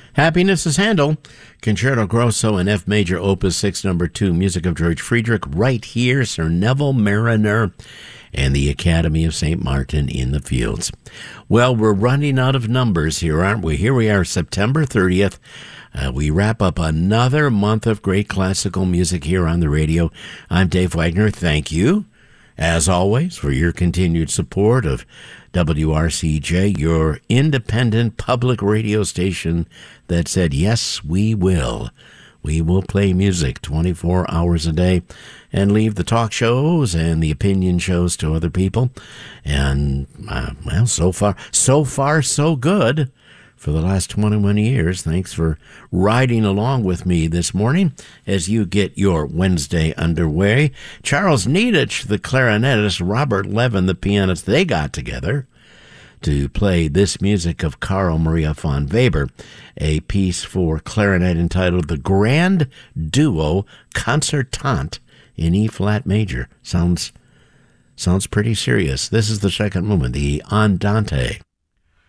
Happiness is Handel, Concerto Grosso in F major, Opus 6, number 2, music of George Friedrich, right here, Sir Neville Marriner, and the Academy of St. Martin in the Fields. Well, we're running out of numbers here, aren't we? Here we are, September 30th. We wrap up another month of great classical music here on the radio. I'm Dave Wagner. Thank you, as always, for your continued support of WRCJ, your independent public radio station that said, yes, we will. We will play music 24 hours a day and leave the talk shows and the opinion shows to other people. And, well, so far, so good for the last 21 years. Thanks for riding along with me this morning as you get your Wednesday underway. Charles Neidich, the clarinetist, Robert Levin, the pianist, they got together to play this music of Carl Maria von Weber, a piece for clarinet entitled The Grand Duo Concertante in E-flat major. Sounds pretty serious. This is the second movement, the Andante.